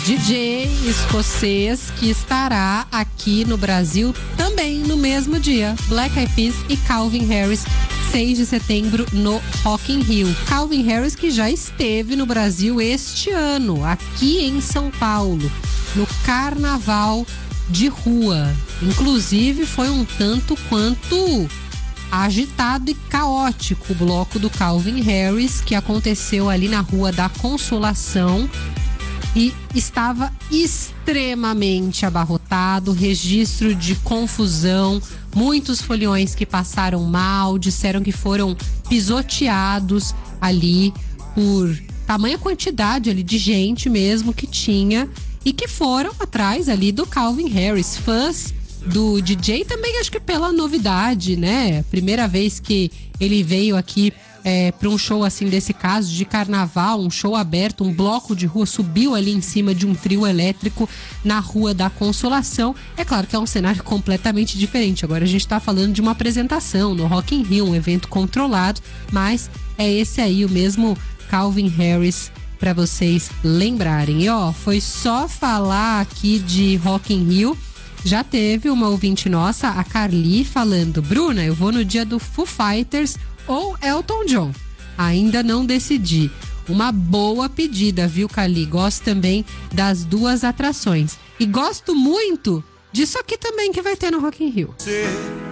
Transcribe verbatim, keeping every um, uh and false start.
D J escocês que estará aqui no Brasil também no mesmo dia. Black Eyed Peas e Calvin Harris, seis de setembro no Rock in Rio. Calvin Harris que já esteve no Brasil este ano, aqui em São Paulo, no Carnaval de Rua. Inclusive foi um tanto quanto agitado e caótico o bloco do Calvin Harris, que aconteceu ali na Rua da Consolação e estava extremamente abarrotado, registro de confusão, muitos foliões que passaram mal, disseram que foram pisoteados ali por tamanha quantidade ali de gente mesmo que tinha e que foram atrás ali do Calvin Harris, fãs do D J também, acho que pela novidade, né? Primeira vez que ele veio aqui é, para um show assim desse caso, de carnaval, um show aberto, um bloco de rua, subiu ali em cima de um trio elétrico na Rua da Consolação. É claro que é um cenário completamente diferente. Agora a gente tá falando de uma apresentação no Rock in Rio, um evento controlado, mas é esse aí o mesmo Calvin Harris para vocês lembrarem. E ó, foi só falar aqui de Rock in Rio. Já teve uma ouvinte nossa, a Carly, falando: Bruna, eu vou no dia do Foo Fighters ou Elton John. Ainda não decidi. Uma boa pedida, viu, Carly? Gosto também das duas atrações. E gosto muito disso aqui também que vai ter no Rock in Rio.